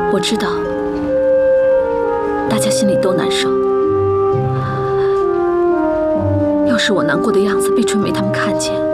我知道，大家心里都难受。要是我难过的样子被春梅他们看见，